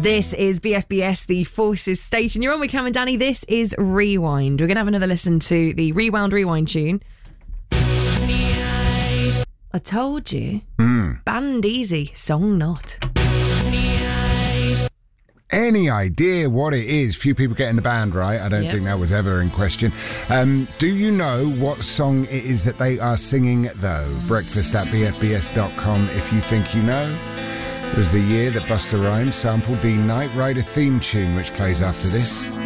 This is BFBS, the Forces station. You're on with Cam and Danny. This is Rewind. We're going to have another listen to the Rewind tune. I told you. Band Easy, song not. Any idea what it is? Few people getting the band right. I don't think that was ever in question. Do you know what song it is that they are singing, though? Breakfast at bfbs.com if you think you know. It was the year that Busta Rhymes sampled the Knight Rider theme tune, which plays after this.